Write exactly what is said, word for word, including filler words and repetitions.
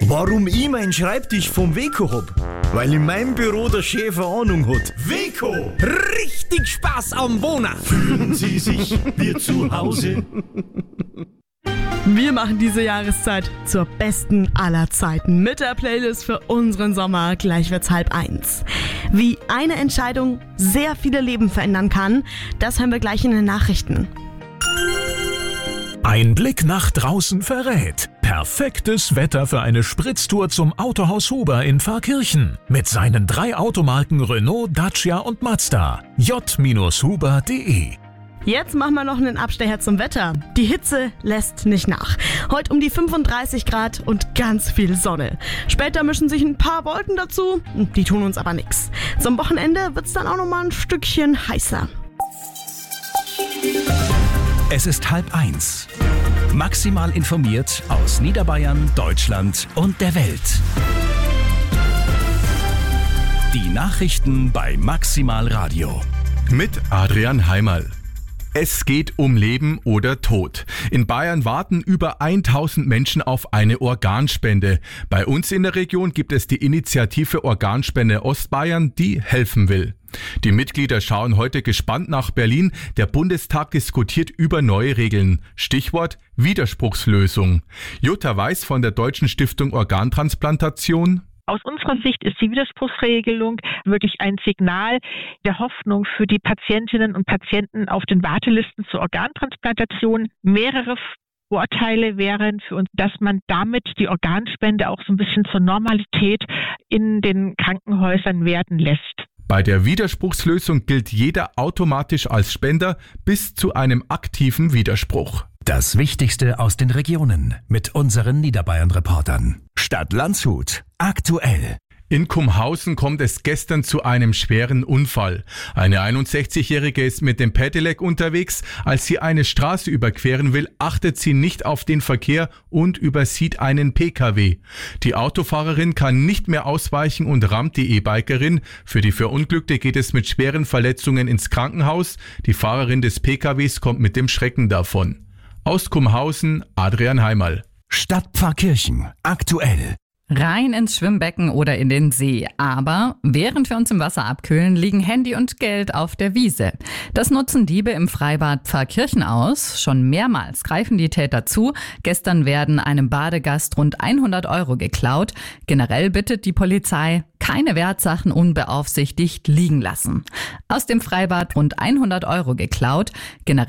Warum ich meinen Schreibtisch vom Weco hab? Weil in meinem Büro der Chef eine Ahnung hat. Weco! Richtig Spaß am Wohnen! Fühlen Sie sich wie zu Hause? Wir machen diese Jahreszeit zur besten aller Zeiten mit der Playlist für unseren Sommer. Gleich wird's halb eins. Wie eine Entscheidung sehr viele Leben verändern kann, das hören wir gleich in den Nachrichten. Ein Blick nach draußen verrät. Perfektes Wetter für eine Spritztour zum Autohaus Huber in Pfarrkirchen. Mit seinen drei Automarken Renault, Dacia und Mazda. j Huber punkt de. Jetzt machen wir noch einen Abstecher zum Wetter. Die Hitze lässt nicht nach. Heute um die fünfunddreißig Grad und ganz viel Sonne. Später mischen sich ein paar Wolken dazu, die tun uns aber nichts. Zum Wochenende wird's dann auch noch mal ein Stückchen heißer. Es ist halb eins. Maximal informiert aus Niederbayern, Deutschland und der Welt. Die Nachrichten bei Maximal Radio. Mit Adrian Heimerl. Es geht um Leben oder Tod. In Bayern warten über tausend Menschen auf eine Organspende. Bei uns in der Region gibt es die Initiative Organspende Ostbayern, die helfen will. Die Mitglieder schauen heute gespannt nach Berlin. Der Bundestag diskutiert über neue Regeln. Stichwort Widerspruchslösung. Jutta Weiß von der Deutschen Stiftung Organtransplantation. Aus unserer Sicht ist die Widerspruchsregelung wirklich ein Signal der Hoffnung für die Patientinnen und Patienten auf den Wartelisten zur Organtransplantation. Mehrere Vorteile wären für uns, dass man damit die Organspende auch so ein bisschen zur Normalität in den Krankenhäusern werden lässt. Bei der Widerspruchslösung gilt jeder automatisch als Spender bis zu einem aktiven Widerspruch. Das Wichtigste aus den Regionen mit unseren Niederbayern-Reportern. Stadt Landshut. Aktuell. In Kumhausen kommt es gestern zu einem schweren Unfall. Eine einundsechzigjährige ist mit dem Pedelec unterwegs. Als sie eine Straße überqueren will, achtet sie nicht auf den Verkehr und übersieht einen P K W. Die Autofahrerin kann nicht mehr ausweichen und rammt die E-Bikerin. Für die Verunglückte geht es mit schweren Verletzungen ins Krankenhaus. Die Fahrerin des P K Ws kommt mit dem Schrecken davon. Aus Kumhausen, Adrian Heimerl. Stadt Pfarrkirchen. Aktuell. Rein ins Schwimmbecken oder in den See. Aber während wir uns im Wasser abkühlen, liegen Handy und Geld auf der Wiese. Das nutzen Diebe im Freibad Pfarrkirchen aus. Schon mehrmals greifen die Täter zu. Gestern werden einem Badegast rund hundert Euro geklaut. Generell bittet die Polizei, keine Wertsachen unbeaufsichtigt liegen lassen. Aus dem Freibad rund hundert Euro geklaut. Generell